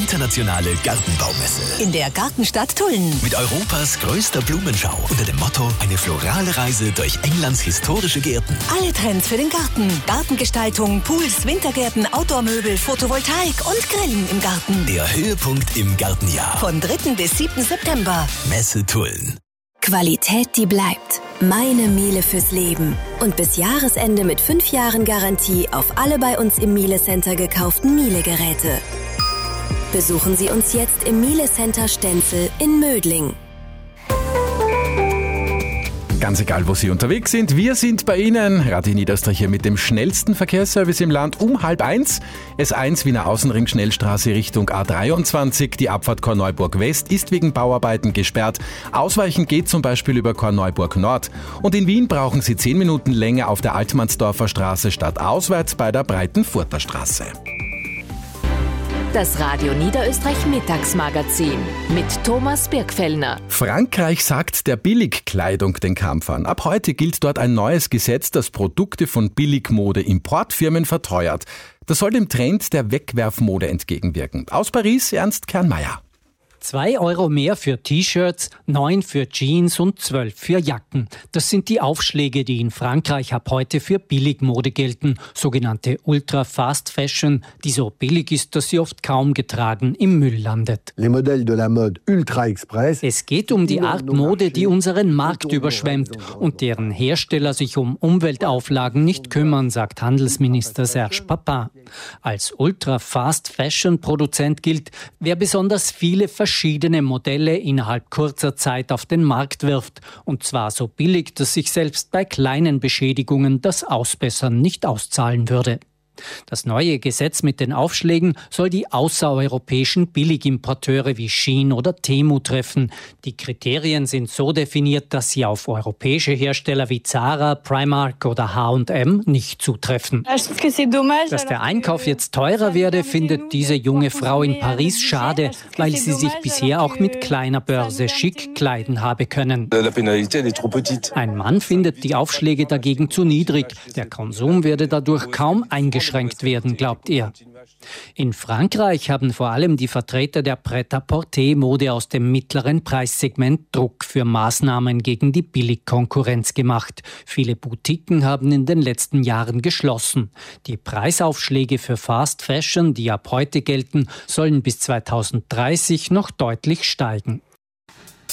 internationale Gartenbaumesse. In der Gartenstadt Tulln. Mit Europas größter Blumenschau unter dem Motto eine florale Reise durch Englands historische Gärten. Alle Trends für den Garten. Gartengestaltung, Pools, Wintergärten, Outdoor-Möbel, Photovoltaik und Grillen im Garten. Der Höhepunkt im Gartenjahr. Von 3. bis 7. September. Messe Tulln. Qualität, die bleibt. Meine Miele fürs Leben. Und bis Jahresende mit 5 Jahren Garantie auf alle bei uns im Miele Center gekauften Miele-Geräte. Besuchen Sie uns jetzt im Miele Center Stenzel in Mödling. Ganz egal, wo Sie unterwegs sind, wir sind bei Ihnen. Radio Niederösterreich hier mit dem schnellsten Verkehrsservice im Land um 12:30. S1 Wiener Außenring Schnellstraße Richtung A23. Die Abfahrt Korneuburg West ist wegen Bauarbeiten gesperrt. Ausweichen geht zum Beispiel über Korneuburg Nord. Und in Wien brauchen Sie 10 Minuten länger auf der Altmannsdorfer Straße statt auswärts bei der Breitenfurter Straße. Das Radio Niederösterreich Mittagsmagazin mit Thomas Birkfellner. Frankreich sagt der Billigkleidung den Kampf an. Ab heute gilt dort ein neues Gesetz, das Produkte von Billigmode-Importfirmen verteuert. Das soll dem Trend der Wegwerfmode entgegenwirken. Aus Paris Ernst Kernmeier. 2 Euro mehr für T-Shirts, 9 für Jeans und 12 für Jacken. Das sind die Aufschläge, die in Frankreich ab heute für Billigmode gelten. Sogenannte Ultra-Fast-Fashion, die so billig ist, dass sie oft kaum getragen im Müll landet. Es geht um die Art Mode, die unseren Markt überschwemmt und deren Hersteller sich um Umweltauflagen nicht kümmern, sagt Handelsminister Serge Papin. Als Ultra-Fast-Fashion-Produzent gilt, wer besonders viele verschiedene Modelle innerhalb kurzer Zeit auf den Markt wirft. Und zwar so billig, dass sich selbst bei kleinen Beschädigungen das Ausbessern nicht auszahlen würde. Das neue Gesetz mit den Aufschlägen soll die außereuropäischen Billigimporteure wie Shein oder Temu treffen. Die Kriterien sind so definiert, dass sie auf europäische Hersteller wie Zara, Primark oder H&M nicht zutreffen. Dass der Einkauf jetzt teurer werde, findet diese junge Frau in Paris schade, weil sie sich bisher auch mit kleiner Börse schick kleiden habe können. Ein Mann findet die Aufschläge dagegen zu niedrig. Der Konsum werde dadurch kaum eingeschränkt werden, glaubt er. In Frankreich haben vor allem die Vertreter der Prêt-à-porter-Mode aus dem mittleren Preissegment Druck für Maßnahmen gegen die Billigkonkurrenz gemacht. Viele Boutiquen haben in den letzten Jahren geschlossen. Die Preisaufschläge für Fast Fashion, die ab heute gelten, sollen bis 2030 noch deutlich steigen.